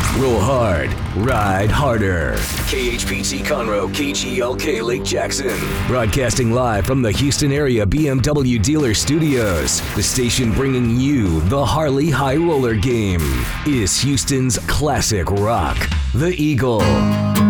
Roll hard, ride harder. KHPT Conroe, KGLK Lake Jackson. Broadcasting live from the Houston area BMW dealer studios. The station bringing you the Harley High Roller game is Houston's classic rock, the Eagle.